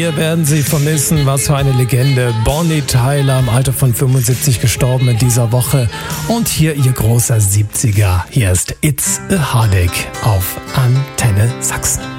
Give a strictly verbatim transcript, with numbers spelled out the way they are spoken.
Wir werden sie vermissen. Was für eine Legende. Bonnie Tyler im Alter von fünfundsiebzig gestorben in dieser Woche. Und hier ihr großer siebziger. Hier ist It's a Heartache auf Antenne Sachsen.